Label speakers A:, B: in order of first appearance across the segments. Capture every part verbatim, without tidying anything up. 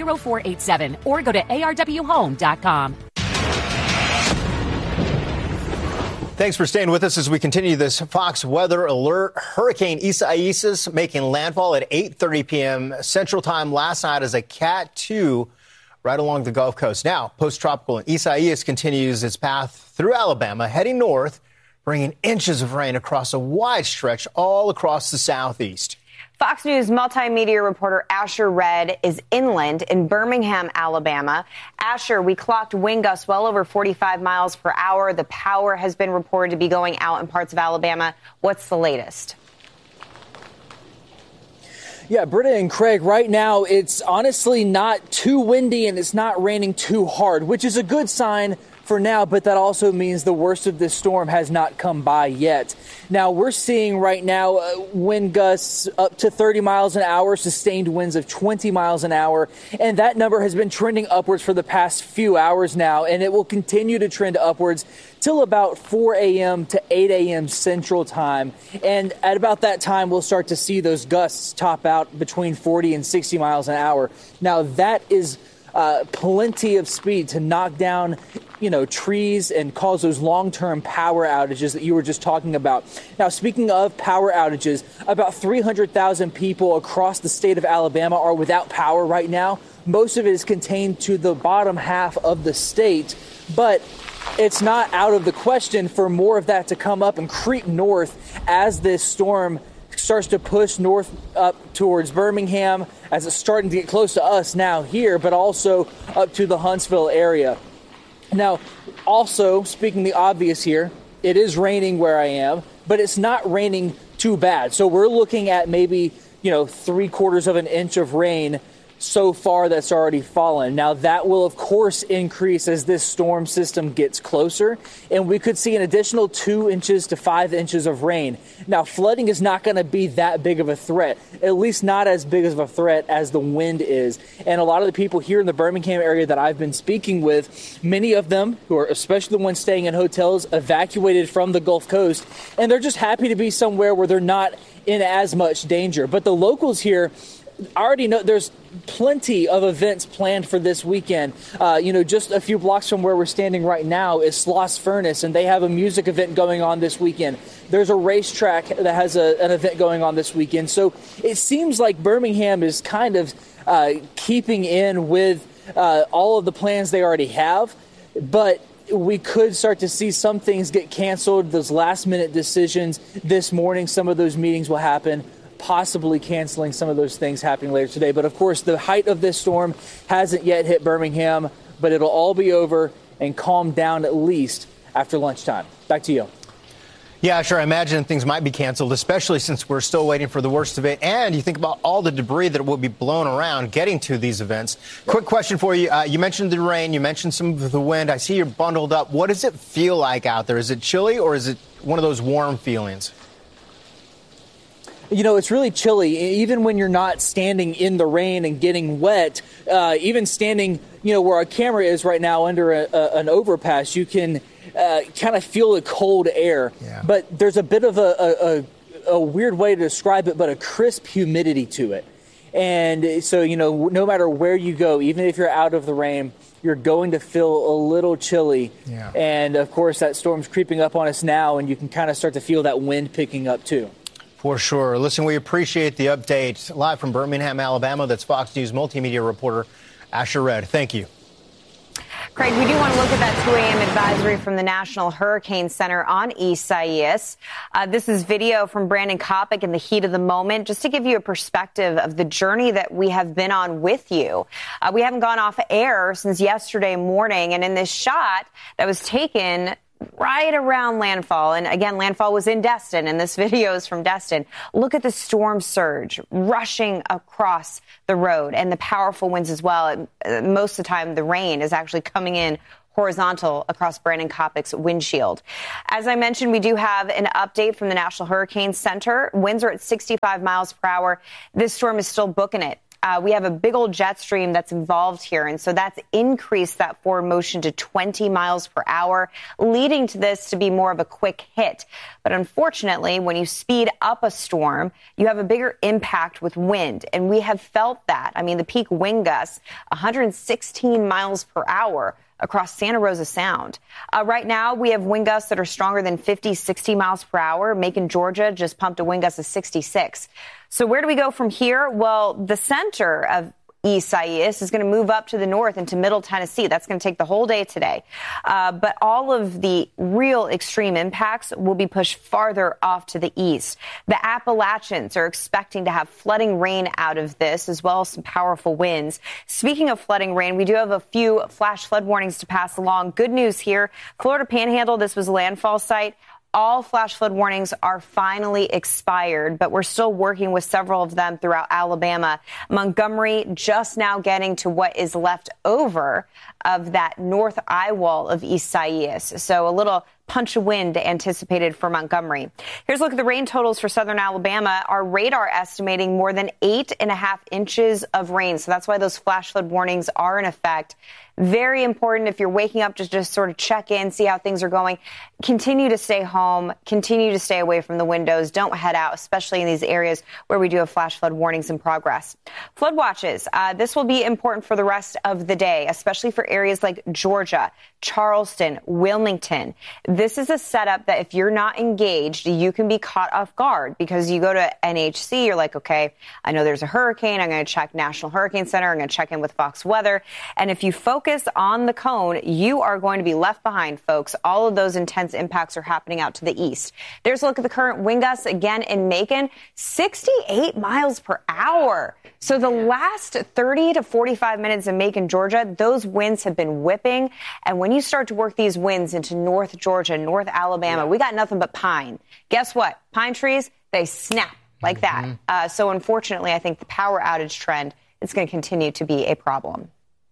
A: zero four eight seven or go to A R W home dot com.
B: Thanks for staying with us as we continue this Fox weather alert. Hurricane Isaias making landfall at eight thirty p.m. Central Time last night as a Cat two right along the Gulf Coast. Now, post-tropical Isaias continues its path through Alabama, heading north, bringing inches of rain across a wide stretch all across the southeast.
C: Fox News multimedia reporter Asher Red is inland in Birmingham, Alabama. Asher, we clocked wind gusts well over forty-five miles per hour. The power has been reported to be going out in parts of Alabama. What's the latest?
D: Yeah, Britta and Craig, right now it's honestly not too windy and it's not raining too hard, which is a good sign for now, but that also means the worst of this storm has not come by yet. Now, we're seeing right now uh, wind gusts up to thirty miles an hour, sustained winds of twenty miles an hour, and that number has been trending upwards for the past few hours now, and it will continue to trend upwards till about four a.m. to eight a.m. Central Time. And at about that time, we'll start to see those gusts top out between forty and sixty miles an hour. Now, that is Uh, plenty of speed to knock down, you know, trees and cause those long-term power outages that you were just talking about. Now, speaking of power outages, about three hundred thousand people across the state of Alabama are without power right now. Most of it is contained to the bottom half of the state, but it's not out of the question for more of that to come up and creep north as this storm starts to push north up towards Birmingham, as it's starting to get close to us now here, but also up to the Huntsville area. Now, also, speaking the obvious here, it is raining where I am, but it's not raining too bad. So we're looking at maybe, you know, three quarters of an inch of rain so far that's already fallen. Now, that will, of course, increase as this storm system gets closer, and we could see an additional two inches to five inches of rain. Now, flooding is not going to be that big of a threat, at least not as big of a threat as the wind is. And a lot of the people here in the Birmingham area that I've been speaking with, many of them, who are especially the ones staying in hotels, evacuated from the Gulf Coast, and they're just happy to be somewhere where they're not in as much danger. But the locals here already know there's plenty of events planned for this weekend. Uh, you know, just a few blocks from where we're standing right now is Sloss Furnace, and they have a music event going on this weekend. There's a racetrack that has a, an event going on this weekend. So it seems like Birmingham is kind of uh, keeping in with uh, all of the plans they already have, but we could start to see some things get canceled, those last-minute decisions this morning. Some of those meetings will happen, possibly canceling some of those things happening later today. But, of course, the height of this storm hasn't yet hit Birmingham, but it'll all be over and calm down at least after lunchtime. Back to you.
B: Yeah, sure. I imagine things might be canceled, especially since we're still waiting for the worst of it. And you think about all the debris that will be blown around getting to these events. Quick question for you. Uh, you mentioned the rain. You mentioned some of the wind. I see you're bundled up. What does it feel like out there? Is it chilly or is it one of those warm feelings?
D: You know, it's really chilly, even when you're not standing in the rain and getting wet. Uh, even standing, you know, where our camera is right now under a, a, an overpass, you can uh, kind of feel the cold air. Yeah. But there's a bit of a, a, a weird way to describe it, but a crisp humidity to it. And so, you know, no matter where you go, even if you're out of the rain, you're going to feel a little chilly. Yeah. And, of course, that storm's creeping up on us now, and you can kind of start to feel that wind picking up, too.
B: For sure. Listen, we appreciate the update. Live from Birmingham, Alabama, that's Fox News multimedia reporter Asher Red. Thank you.
C: Craig, we do want to look at that two a.m. advisory from the National Hurricane Center on Isaias. Uh, this is video from Brandon Kopic in the heat of the moment, just to give you a perspective of the journey that we have been on with you. Uh, we haven't gone off air since yesterday morning, and in this shot that was taken right around landfall. And again, landfall was in Destin, and this video is from Destin. Look at the storm surge rushing across the road and the powerful winds as well. Most of the time, the rain is actually coming in horizontal across Brandon Kopic's windshield. As I mentioned, we do have an update from the National Hurricane Center. Winds are at sixty-five miles per hour. This storm is still booking it uh, we have a big old jet stream that's involved here. And so that's increased that forward motion to twenty miles per hour, leading to this to be more of a quick hit. But unfortunately, when you speed up a storm, you have a bigger impact with wind. And we have felt that. I mean, the peak wind gusts, one hundred sixteen miles per hour across Santa Rosa Sound. Uh, right now, we have wind gusts that are stronger than fifty, sixty miles per hour. Macon, Georgia just pumped a wind gust of sixty-six. So where do we go from here? Well, the center of Isaias is going to move up to the north into Middle Tennessee. That's going to take the whole day today. Uh, but all of the real extreme impacts will be pushed farther off to the east. The Appalachians are expecting to have flooding rain out of this, as well as some powerful winds. Speaking of flooding rain, we do have a few flash flood warnings to pass along. Good news here. Florida Panhandle, this was a landfall site. All flash flood warnings are finally expired, but we're still working with several of them throughout Alabama. Montgomery just now getting to what is left over of that north eye wall of Isaias. So a little punch of wind anticipated for Montgomery. Here's a look at the rain totals for southern Alabama. Our radar estimating more than eight and a half inches of rain. So that's why those flash flood warnings are in effect. Very important if you're waking up to just sort of check in, see how things are going. Continue to stay home. Continue to stay away from the windows. Don't head out, especially in these areas where we do have flash flood warnings in progress. Flood watches. Uh, this will be important for the rest of the day, especially for areas like Georgia, Charleston, Wilmington. This is a setup that if you're not engaged, you can be caught off guard because you go to N H C, you're like, okay, I know there's a hurricane. I'm going to check National Hurricane Center. I'm going to check in with Fox Weather. And if you focus on the cone, you are going to be left behind, folks. All of those intense impacts are happening out to the east. There's a look at the current wind gusts again in Macon, sixty-eight miles per hour. So the last thirty to forty-five minutes in Macon, Georgia, those winds have been whipping. And when you start to work these winds into North Georgia, North Alabama, yeah. we got nothing but pine. Guess what? Pine trees, they snap like mm-hmm. that. Uh, so unfortunately, I think the power outage trend is going to continue to be a problem.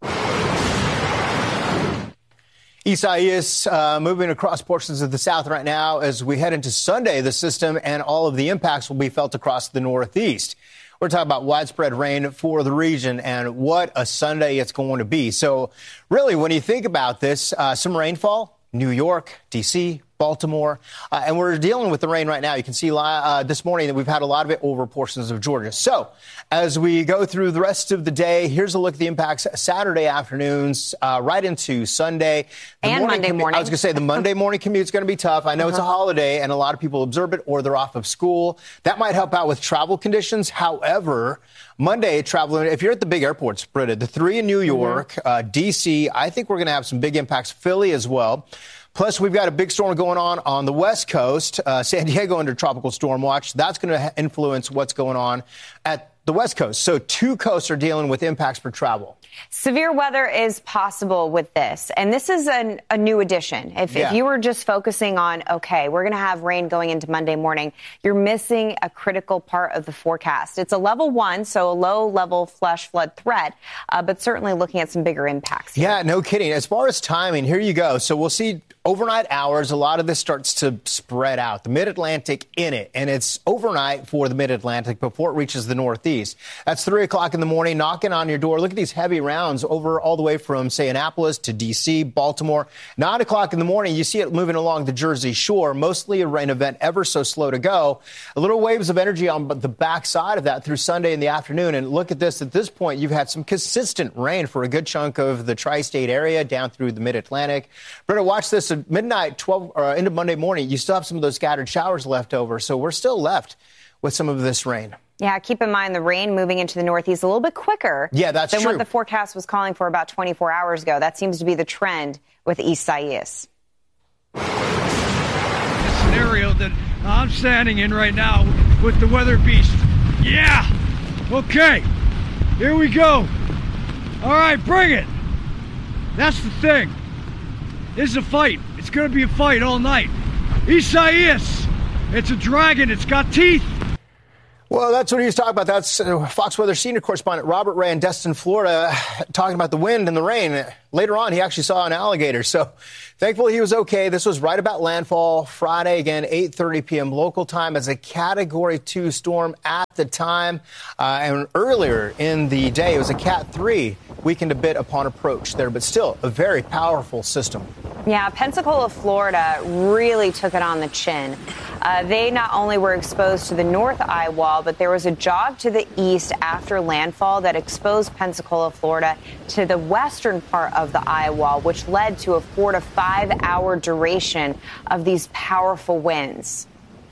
B: Isaias uh, moving across portions of the south right now. As we head into Sunday, the system and all of the impacts will be felt across the northeast. We're talking about widespread rain for the region and what a Sunday it's going to be. So really, when you think about this, uh, some rainfall, New York, D C, Baltimore, uh, and we're dealing with the rain right now. You can see uh, this morning that we've had a lot of it over portions of Georgia. So as we go through the rest of the day, here's a look at the impacts Saturday afternoons uh, right into Sunday. The
C: and
B: morning
C: Monday
B: commu-
C: morning.
B: I was going to say the Monday morning commute is going to be tough. I know uh-huh. it's a holiday and a lot of people observe it or they're off of school. That might help out with travel conditions. However, Monday traveling, if you're at the big airports, Britta, the three in New York, mm-hmm. uh, D C, I think we're going to have some big impacts. Philly as well. Plus, we've got a big storm going on on the West Coast. Uh, San Diego under tropical storm watch. That's going to ha- influence what's going on at the West Coast. So two coasts are dealing with impacts for travel.
C: Severe weather is possible with this. And this is an, a new addition. If, yeah. if you were just focusing on, OK, we're going to have rain going into Monday morning, you're missing a critical part of the forecast. It's a level one, so a low level flash flood threat, uh, but certainly looking at some bigger impacts here.
B: Yeah, no kidding. As far as timing, here you go. So we'll see overnight hours. A lot of this starts to spread out. The mid-Atlantic in it. And it's overnight for the mid-Atlantic before it reaches the Northeast. That's three o'clock in the morning, knocking on your door. Look at these heavy rounds over all the way from, say, Annapolis to D C, Baltimore. Nine o'clock in the morning, you see it moving along the Jersey Shore. Mostly a rain event, ever so slow to go. A little waves of energy on the backside of that through Sunday in the afternoon. And look at this. At this point, you've had some consistent rain for a good chunk of the tri-state area down through the mid-Atlantic. Britta, watch this. At midnight, twelve uh, into Monday morning, you still have some of those scattered showers left over. So we're still left with some of this rain.
C: Yeah, keep in mind the rain moving into the Northeast a little bit quicker
B: yeah, that's
C: than
B: true.
C: what the forecast was calling for about twenty-four hours ago. That seems to be the trend with Isaias.
E: The scenario that I'm standing in right now with the weather beast. Yeah. Okay. Here we go. All right, bring it. That's the thing. This is a fight. It's going to be a fight all night. Isaias. It's a dragon. It's got teeth.
B: Well, that's what he was talking about. That's uh, Fox Weather senior correspondent Robert Ray in Destin, Florida, talking about the wind and the rain. Later on, he actually saw an alligator. So thankfully, he was okay. This was right about landfall Friday, again, eight thirty p.m. local time as a Category two storm at the time. Uh, and earlier in the day, it was a Cat three, weakened a bit upon approach there, but still a very powerful system.
C: Yeah, Pensacola, Florida really took it on the chin. Uh, they not only were exposed to the north eye wall, but there was a jog to the east after landfall that exposed Pensacola, Florida to the western part of the eye wall, which led to a four to five hour duration of these powerful winds.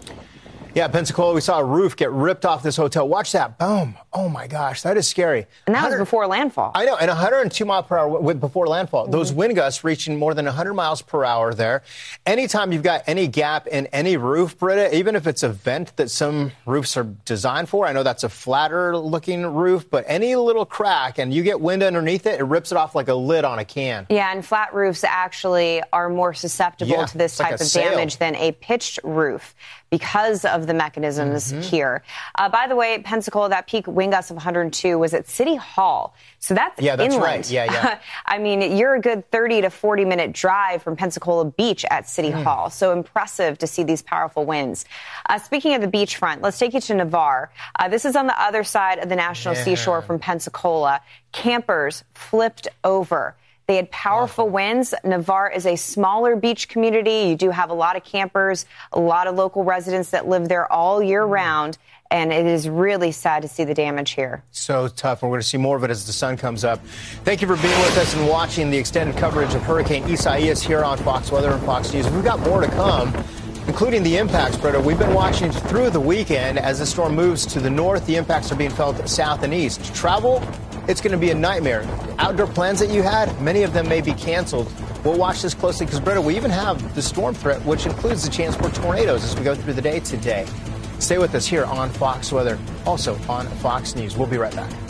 B: Yeah, Pensacola, we saw a roof get ripped off this hotel. Watch that. Boom. Oh, my gosh. That is scary.
C: And that was before landfall.
B: I know. And one hundred two mile per hour before landfall. Mm-hmm. Those wind gusts reaching more than one hundred miles per hour there. Anytime you've got any gap in any roof, Britta, even if it's a vent that some roofs are designed for, I know that's a flatter looking roof, but any little crack and you get wind underneath it, it rips it off like a lid on a can.
C: Yeah, and flat roofs actually are more susceptible
B: yeah,
C: to this type
B: like
C: of
B: sail.
C: damage than a pitched roof because of the mechanisms mm-hmm. here. Uh, by the way, Pensacola, that peak wind gust of one hundred two was at City Hall. So that's
B: yeah, that's
C: inland.
B: Right. Yeah, yeah.
C: I mean, you're a good thirty to forty minute drive from Pensacola Beach at City mm. Hall. So impressive to see these powerful winds. Uh, speaking of the beachfront, let's take you to Navarre. Uh, this is on the other side of the National yeah. Seashore from Pensacola. Campers flipped over. They had powerful awesome. winds. Navarre is a smaller beach community. You do have a lot of campers, a lot of local residents that live there all year mm. round. And it is really sad to see the damage here.
B: So tough. And we're going to see more of it as the sun comes up. Thank you for being with us and watching the extended coverage of Hurricane Isaias here on Fox Weather and Fox News. We've got more to come, including the impacts, Britta. We've been watching through the weekend as the storm moves to the north. The impacts are being felt south and east. Travel, it's going to be a nightmare. Outdoor plans that you had, many of them may be canceled. We'll watch this closely because, Britta, we even have the storm threat, which includes the chance for tornadoes as we go through the day today. Stay with us here on Fox Weather, also on Fox News. We'll be right back.